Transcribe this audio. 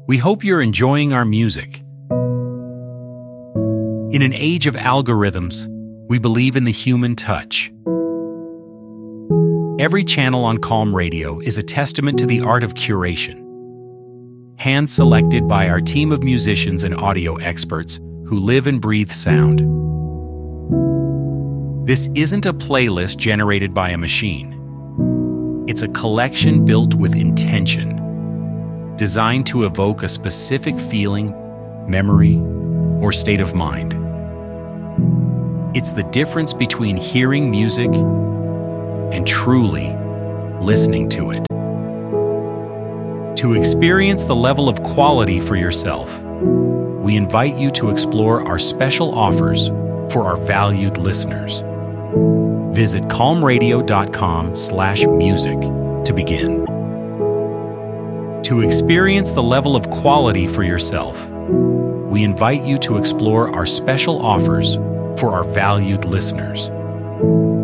We hope you're enjoying our music. In an age of algorithms, we believe in the human touch. Every channel on Calm Radio is a testament to the art of curation, hand-selected by our team of musicians and audio experts who live and breathe sound. This isn't a playlist generated by a machine. It's a collection built with intention, designed to evoke a specific feeling, memory, or state of mind. It's the difference between hearing music and truly listening to it. To experience the level of quality for yourself, we invite you to explore our special offers for our valued listeners. Visit calmradio.com/music to begin. To experience the level of quality for yourself, we invite you to explore our special offers for our valued listeners.